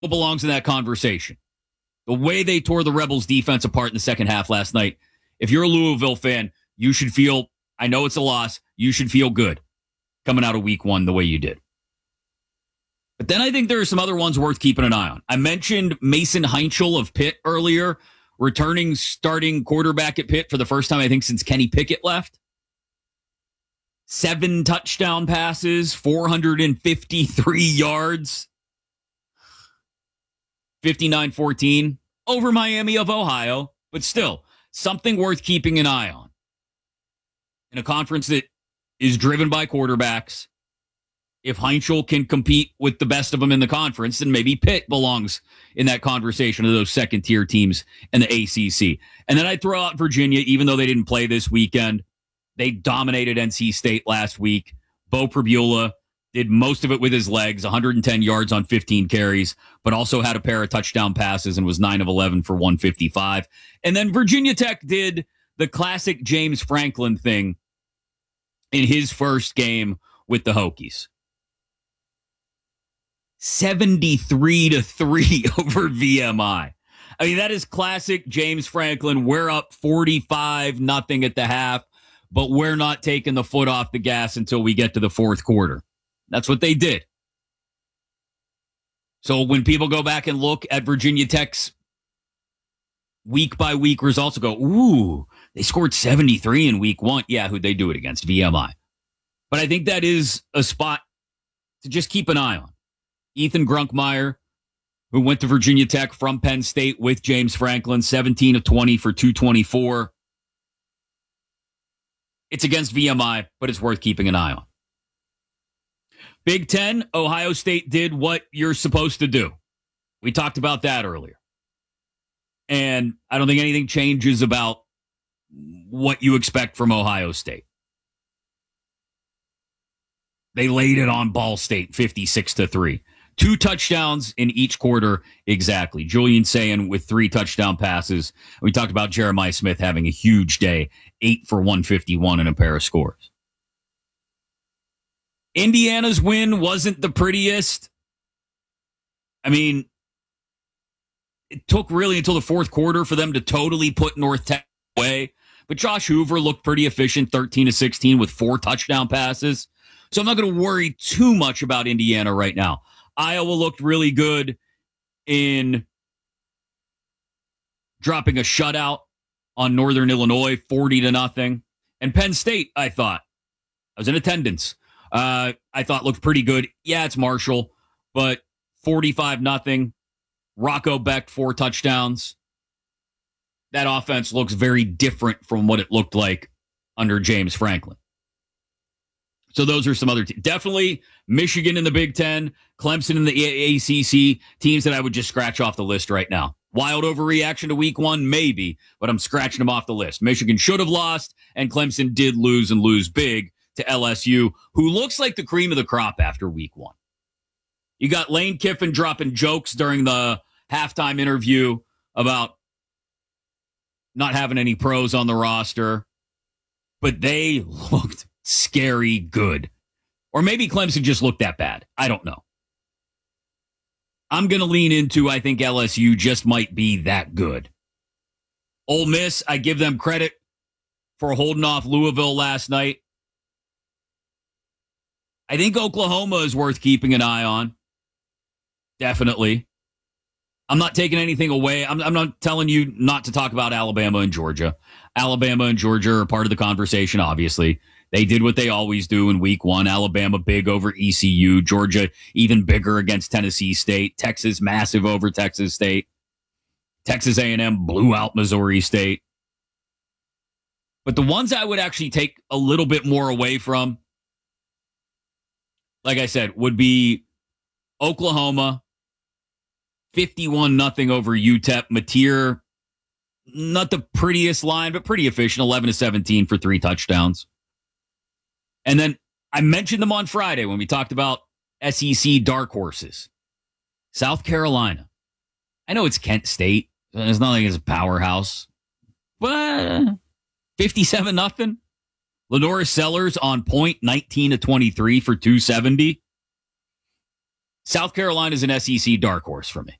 belongs in that conversation. The way they tore the Rebels defense apart in the second half last night, if you're a Louisville fan, you should feel, I know it's a loss, you should feel good coming out of week one the way you did. But then I think there are some other ones worth keeping an eye on. I mentioned Mason Heinchel of Pitt earlier, returning starting quarterback at Pitt for the first time, I think, since Kenny Pickett left. 7 touchdown passes, 453 yards. 59-14 over Miami of Ohio, but still something worth keeping an eye on. In a conference that is driven by quarterbacks, if Heinchel can compete with the best of them in the conference, then maybe Pitt belongs in that conversation of those second-tier teams in the ACC. And then I'd throw out Virginia, even though they didn't play this weekend. They dominated NC State last week. Bo Pribula did most of it with his legs, 110 yards on 15 carries, but also had a pair of touchdown passes and was 9 of 11 for 155. And then Virginia Tech did the classic James Franklin thing in his first game with the Hokies. 73-3 over VMI. I mean, that is classic James Franklin. We're up 45-0 at the half, but we're not taking the foot off the gas until we get to the fourth quarter. That's what they did. So when people go back and look at Virginia Tech's week-by-week results, go, ooh, they scored 73 in week one. Yeah, who'd they do it against? VMI. But I think that is a spot to just keep an eye on. Ethan Grunkmeyer, who went to Virginia Tech from Penn State with James Franklin, 17 of 20 for 224. It's against VMI, but it's worth keeping an eye on. Big Ten, Ohio State did what you're supposed to do. We talked about that earlier. And I don't think anything changes about what you expect from Ohio State. They laid it on Ball State, 56-3. 2 touchdowns in each quarter exactly. Julian Sayin with 3 touchdown passes. We talked about Jeremiah Smith having a huge day, 8 for 151 and a pair of scores. Indiana's win wasn't the prettiest. I mean, it took really until the fourth quarter for them to totally put North Tech away. But Josh Hoover looked pretty efficient, 13-16 with 4 touchdown passes. So I'm not going to worry too much about Indiana right now. Iowa looked really good in dropping a shutout on Northern Illinois, 40-0. And Penn State, I thought, I was in attendance. I thought looked pretty good. Yeah, it's Marshall, but 45-0. Rocco Beck, 4 touchdowns. That offense looks very different from what it looked like under James Franklin. So those are some other teams. Definitely Michigan in the Big Ten, Clemson in the ACC, teams that I would just scratch off the list right now. Wild overreaction to week one, maybe, but I'm scratching them off the list. Michigan should have lost, and Clemson did lose and lose big to LSU, who looks like the cream of the crop after week one. You got Lane Kiffin dropping jokes during the halftime interview about not having any pros on the roster, but they looked scary good. Or maybe Clemson just looked that bad. I don't know. I'm going to lean into, I think LSU just might be that good. Ole Miss, I give them credit for holding off Louisville last night. I think Oklahoma is worth keeping an eye on. Definitely. I'm not taking anything away. I'm not telling you not to talk about Alabama and Georgia. Alabama and Georgia are part of the conversation, obviously. They did what they always do in week one. Alabama big over ECU. Georgia even bigger against Tennessee State. Texas massive over Texas State. Texas A&M blew out Missouri State. But the ones I would actually take a little bit more away from, like I said, would be Oklahoma, 51-0 over UTEP. Mateer, not the prettiest line, but pretty efficient, 11-17 for 3 touchdowns. And then I mentioned them on Friday when we talked about SEC dark horses. South Carolina. I know it's Kent State. It's not like it's a powerhouse. But 57-0. Lenora Sellers on point, 19-23 for 270. South Carolina is an SEC dark horse for me.